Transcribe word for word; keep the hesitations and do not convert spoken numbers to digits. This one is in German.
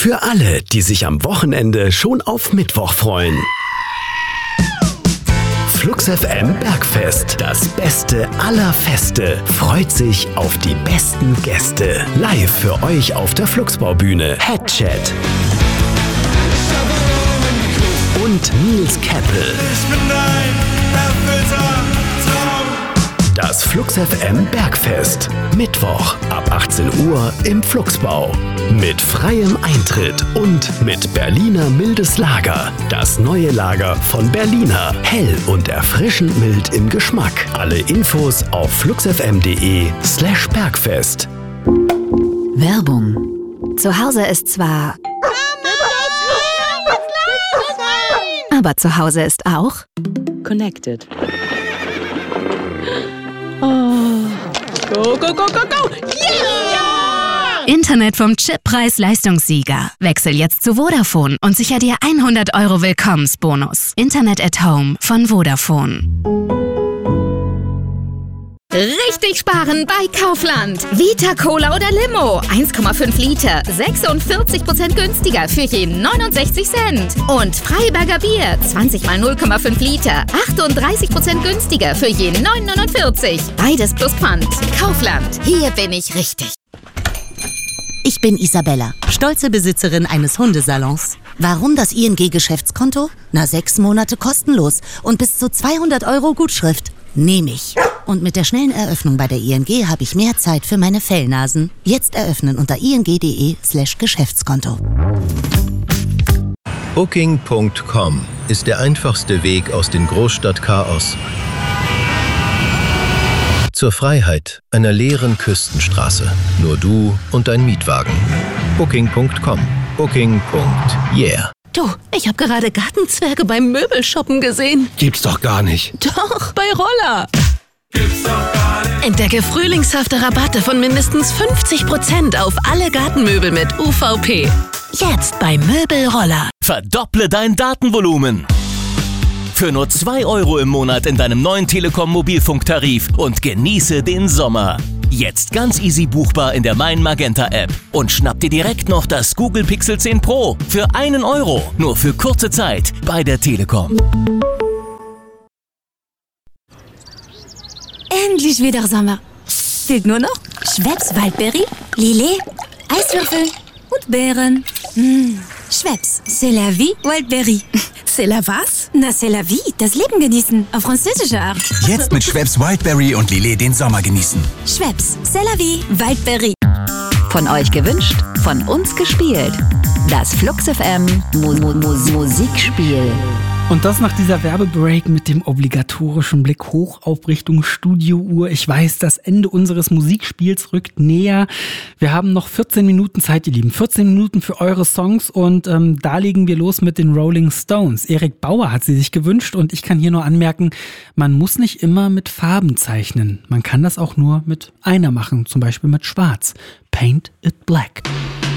Für alle, die sich am Wochenende schon auf Mittwoch freuen. Flux F M Bergfest, das Beste aller Feste, freut sich auf die besten Gäste. Live für euch auf der Fluxbaubühne. Headchat und Nils Keppel. Ich bin dein erfüllter Traum. Das Flux F M Bergfest. Mittwoch ab achtzehn Uhr im Fluxbau. Mit freiem Eintritt und mit Berliner mildes Lager. Das neue Lager von Berliner. Hell und erfrischend mild im Geschmack. Alle Infos auf fluxfm.de slash Bergfest. Werbung. Zu Hause ist zwar... Aber zu Hause ist auch... Connected. Oh. Go, go, go, go, go! Yeah! Internet vom Chip-Preis-Leistungssieger. Wechsel jetzt zu Vodafone und sicher dir hundert Euro Willkommensbonus. Internet at Home von Vodafone. Richtig sparen bei Kaufland. Vita Cola oder Limo. eins Komma fünf Liter. sechsundvierzig Prozent günstiger für je neunundsechzig Cent. Und Freiberger Bier. zwanzig mal null Komma fünf Liter. achtunddreißig Prozent günstiger für je neun neunundvierzig. Beides plus Pfand. Kaufland. Hier bin ich richtig. Ich bin Isabella, stolze Besitzerin eines Hundesalons. Warum das I N G-Geschäftskonto? Na, sechs Monate kostenlos und bis zu zweihundert Euro Gutschrift. Nehme ich. Und mit der schnellen Eröffnung bei der I N G habe ich mehr Zeit für meine Fellnasen. Jetzt eröffnen unter ing.de slash Geschäftskonto. Booking Punkt com ist der einfachste Weg aus dem Großstadtchaos zur Freiheit einer leeren Küstenstraße. Nur du und dein Mietwagen. Booking Punkt com. Booking. Yeah. Du, ich habe gerade Gartenzwerge beim Möbelshoppen gesehen. Gibt's doch gar nicht. Doch, bei Roller. Gibt's doch gar nicht. Entdecke frühlingshafte Rabatte von mindestens fünfzig Prozent auf alle Gartenmöbel mit U V P. Jetzt bei Möbelroller. Verdopple dein Datenvolumen. Für nur zwei Euro im Monat in deinem neuen Telekom-Mobilfunktarif und genieße den Sommer. Jetzt ganz easy buchbar in der Mein Magenta App. Und schnapp dir direkt noch das Google Pixel zehn Pro für einen Euro. Nur für kurze Zeit bei der Telekom. Endlich wieder Sommer. Fehlt nur noch Schweppes Waldberry, Lillet, Eiswürfel und Beeren. Mmh. Schweppes, c'est la vie, Wildberry. C'est la was? Na, c'est la vie, das Leben genießen, auf französische Art. Jetzt mit Schweppes Wildberry und Lillet den Sommer genießen. Schweppes, c'est la vie, Wildberry. Von euch gewünscht, von uns gespielt. Das Flux F M Mu- Mu- Mu- Musikspiel. Und das nach dieser Werbebreak mit dem obligatorischen Blick hoch auf Richtung Studiouhr. Ich weiß, das Ende unseres Musikspiels rückt näher. Wir haben noch vierzehn Minuten Zeit, ihr Lieben. vierzehn Minuten für eure Songs und ähm, da legen wir los mit den Rolling Stones. Erik Bauer hat sie sich gewünscht und ich kann hier nur anmerken, man muss nicht immer mit Farben zeichnen. Man kann das auch nur mit einer machen, zum Beispiel mit Schwarz. Paint it black.